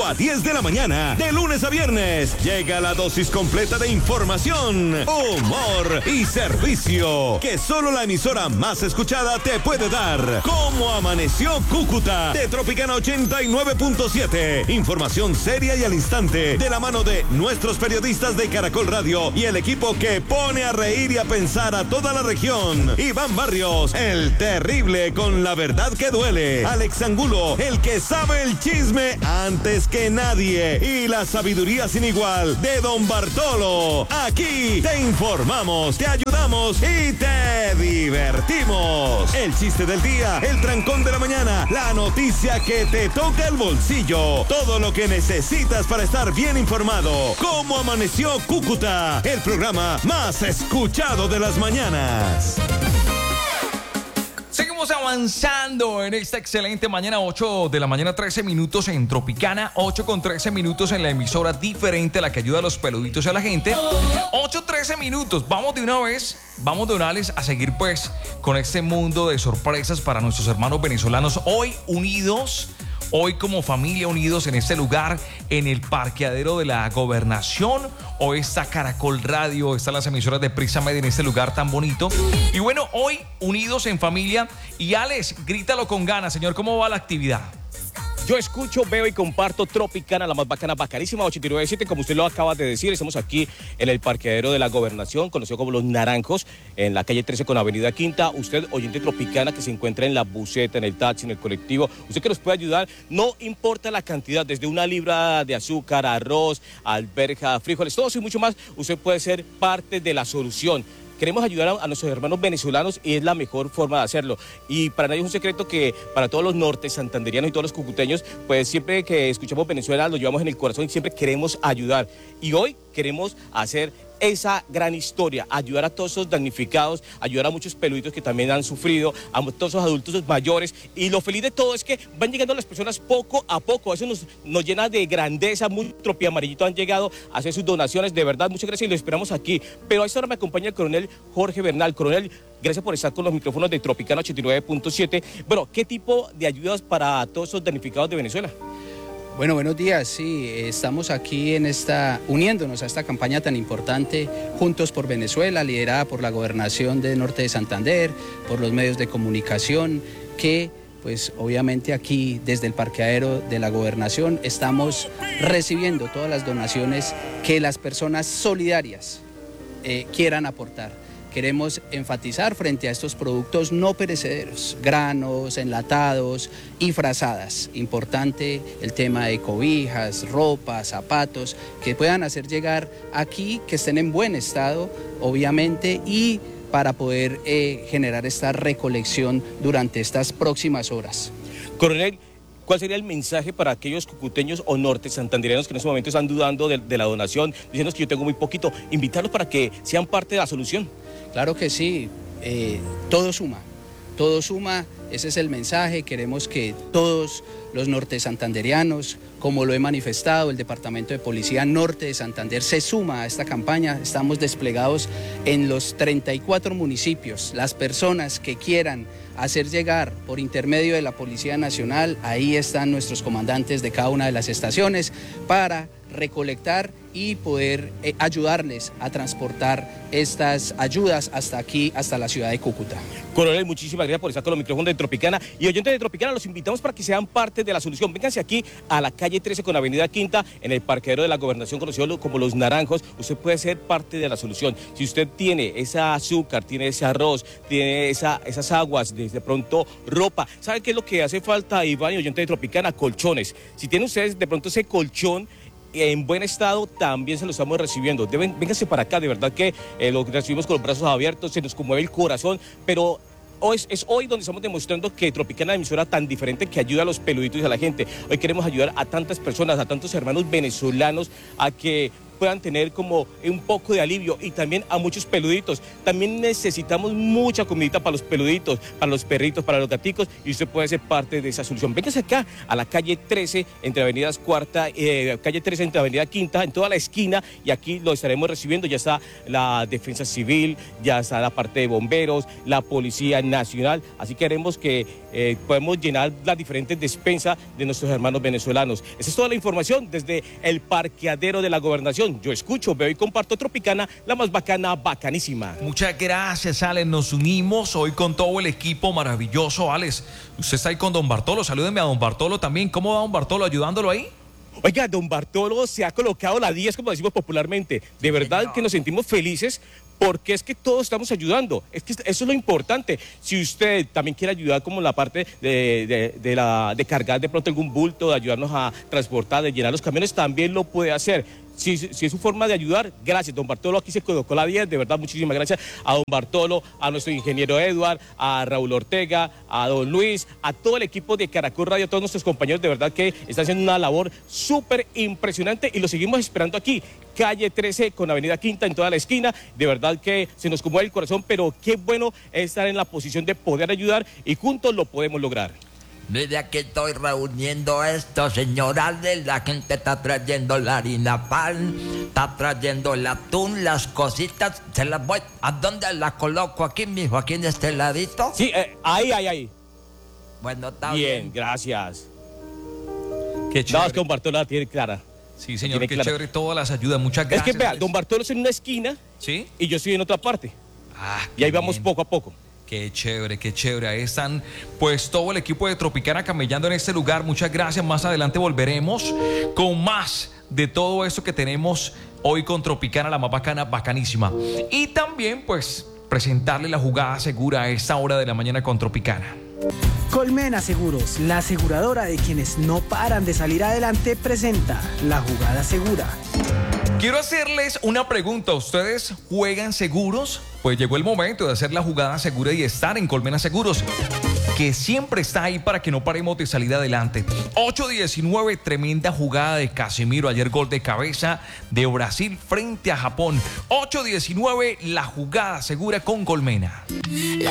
a 10 de la mañana, de lunes a viernes. Llega la dosis completa de información, humor y servicio que solo la emisora más escuchada te puede dar. ¿Cómo amaneció Cúcuta? De Tropicana 89.7. Información seria y al instante, de la mano de nuestros periodistas de Caracol Radio y el equipo que pone a reír y a pensar a toda la región. Iván Barrios, el terrible con la verdad que duele. Alex Angulo, el que sabe el chisme antes que nadie. Y la sabiduría sin igual de Don Bartolo. Aquí te informamos, te ayudamos y te divertimos. El chiste del día, el trancón de la mañana, la noticia que te toca el bolsillo. Todo lo que necesitas para estar bien informado. ¿Cómo amaneció Cúcuta? El programa más escuchado de las mañanas. Seguimos avanzando en esta excelente mañana, 8 de la mañana, 13 minutos en Tropicana, 8 con 13 minutos en la emisora diferente, la que ayuda a los peluditos y a la gente. 8, 13 minutos, vamos de una vez a seguir pues con este mundo de sorpresas para nuestros hermanos venezolanos, hoy unidos. Hoy como familia unidos en este lugar, en el parqueadero de la Gobernación. Hoy está Caracol Radio, están las emisoras de Prisa Media en este lugar tan bonito. Y bueno, hoy unidos en familia. Y Alex, grítalo con ganas, señor, ¿cómo va la actividad? Yo escucho, veo y comparto Tropicana, la más bacana, bacanísima, 89.7, como usted lo acaba de decir. Estamos aquí en el parqueadero de la Gobernación, conocido como Los Naranjos, en la calle 13 con Avenida Quinta. Usted, oyente Tropicana, que se encuentra en la buseta, en el taxi, en el colectivo, usted que nos puede ayudar, no importa la cantidad, desde una libra de azúcar, arroz, alberja, frijoles, todo eso y mucho más, usted puede ser parte de la solución. Queremos ayudar a nuestros hermanos venezolanos y es la mejor forma de hacerlo. Y para nadie es un secreto que para todos los norte santanderianos y todos los cucuteños, pues siempre que escuchamos Venezuela lo llevamos en el corazón y siempre queremos ayudar. Y hoy queremos hacer esa gran historia, ayudar a todos esos damnificados, ayudar a muchos peluditos que también han sufrido, a todos esos adultos mayores. Y lo feliz de todo es que van llegando las personas poco a poco. Eso nos llena de grandeza. Muy Tropiamarillito han llegado a hacer sus donaciones. De verdad, muchas gracias y lo esperamos aquí. Pero a esta hora me acompaña el coronel Jorge Bernal. Coronel, gracias por estar con los micrófonos de Tropicana 89.7. Bueno, ¿qué tipo de ayudas para todos esos damnificados de Venezuela? Bueno, buenos días. Sí, estamos aquí uniéndonos a esta campaña tan importante, Juntos por Venezuela, liderada por la Gobernación de Norte de Santander, por los medios de comunicación, que pues obviamente aquí desde el parqueadero de la Gobernación estamos recibiendo todas las donaciones que las personas solidarias quieran aportar. Queremos enfatizar frente a estos productos no perecederos, granos, enlatados y frazadas. Importante el tema de cobijas, ropa, zapatos, que puedan hacer llegar aquí, que estén en buen estado, obviamente, y para poder generar esta recolección durante estas próximas horas. Coronel, ¿cuál sería el mensaje para aquellos cucuteños o norte santanderianos que en este momento están dudando de la donación, diciendo que yo tengo muy poquito, invitarlos para que sean parte de la solución? Claro que sí, todo suma, ese es el mensaje. Queremos que todos los norte santanderianos, como lo he manifestado, el Departamento de Policía Norte de Santander se suma a esta campaña. Estamos desplegados en los 34 municipios. Las personas que quieran hacer llegar por intermedio de la Policía Nacional, ahí están nuestros comandantes de cada una de las estaciones para recolectar y poder ayudarles a transportar estas ayudas hasta aquí, hasta la ciudad de Cúcuta. Coronel, muchísimas gracias por estar con los micrófonos de Tropicana. Y oyentes de Tropicana, los invitamos para que sean parte de la solución. Vénganse aquí a la calle 13 con Avenida Quinta, en el parqueadero de la Gobernación, conocido como Los Naranjos. Usted puede ser parte de la solución. Si usted tiene esa azúcar, tiene ese arroz, tiene esas aguas, de pronto ropa. ¿Sabe qué es lo que hace falta, Iván y oyentes de Tropicana? Colchones. Si tienen ustedes de pronto ese colchón en buen estado, también se lo estamos recibiendo. Vénganse para acá, de verdad que lo recibimos con los brazos abiertos, se nos conmueve el corazón, pero es hoy donde estamos demostrando que Tropicana es una emisora tan diferente que ayuda a los peluditos y a la gente. Hoy queremos ayudar a tantas personas, a tantos hermanos venezolanos a que puedan tener como un poco de alivio, y también a muchos peluditos. También necesitamos mucha comidita para los peluditos, para los perritos, para los gaticos, y usted puede ser parte de esa solución. Véngase acá a la calle 13 entre avenidas calle 13 entre avenida Quinta, en toda la esquina, y aquí lo estaremos recibiendo. Ya está la Defensa Civil, ya está la parte de bomberos, la Policía Nacional, así que haremos que podemos llenar las diferentes despensas de nuestros hermanos venezolanos. Esa es toda la información desde el parqueadero de la Gobernación. Yo escucho, veo y comparto Tropicana, la más bacana, bacanísima. Muchas gracias, Alex. Nos unimos hoy con todo el equipo maravilloso. Alex, usted está ahí con don Bartolo. Salúdenme a don Bartolo también. ¿Cómo va don Bartolo ayudándolo ahí? Oiga, don Bartolo se ha colocado la 10, como decimos popularmente. De verdad que nos sentimos felices, porque es que todos estamos ayudando. Es que eso es lo importante. Si usted también quiere ayudar como la parte de cargar de pronto algún bulto, de ayudarnos a transportar, de llenar los camiones, también lo puede hacer. Si es su forma de ayudar, gracias. Don Bartolo aquí se colocó la 10, de verdad, muchísimas gracias a don Bartolo, a nuestro ingeniero Edward, a Raúl Ortega, a don Luis, a todo el equipo de Caracol Radio, a todos nuestros compañeros, de verdad que están haciendo una labor súper impresionante, y lo seguimos esperando aquí, calle 13 con avenida Quinta, en toda la esquina. De verdad que se nos conmueve el corazón, pero qué bueno estar en la posición de poder ayudar, y juntos lo podemos lograr. Mire, aquí estoy reuniendo esto, señora, la gente está trayendo la harina pan, está trayendo el atún, las cositas, se las voy, ¿a dónde las coloco? Aquí, mijo, aquí en este ladito. Sí, ahí. Bueno, está bien. bien. Gracias. Qué chévere. No, es que don Bartolo la tiene clara. Sí, señor, Tiene qué clara. chévere todas las ayudas. Muchas gracias. Es que vea, Alex. don Bartolo es en una esquina, ¿Sí? y yo estoy en otra parte. Ah, Y ahí qué vamos bien. poco a poco. Qué chévere, qué chévere. Ahí están pues todo el equipo de Tropicana camellando en este lugar. Muchas gracias. Más adelante volveremos con más de todo esto que tenemos hoy con Tropicana, la más bacana, bacanísima. Y también pues presentarle la jugada segura a esta hora de la mañana con Tropicana. Colmena Seguros, la aseguradora de quienes no paran de salir adelante, presenta la jugada segura. Quiero hacerles una pregunta. ¿Ustedes juegan seguros? Pues llegó el momento de hacer la jugada segura y estar en Colmena Seguros, que siempre está ahí para que no paremos de salir adelante. 8-19, tremenda jugada de Casemiro. Ayer gol de cabeza de Brasil frente a Japón. 8-19, la jugada segura con Colmena.